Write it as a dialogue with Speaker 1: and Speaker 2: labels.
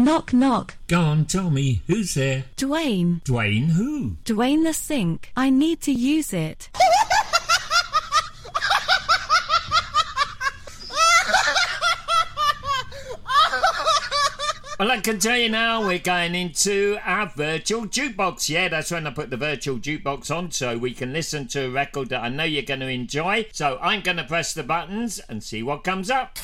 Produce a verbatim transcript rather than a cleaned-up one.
Speaker 1: Knock, knock.
Speaker 2: Go on, tell me, who's there?
Speaker 1: Dwayne.
Speaker 2: Dwayne who?
Speaker 1: Dwayne the sink. I need to use it.
Speaker 2: Well, I can tell you now, we're going into our virtual jukebox. Yeah, that's when I put the virtual jukebox on so we can listen to a record that I know you're going to enjoy. So I'm going to press the buttons and see what comes up.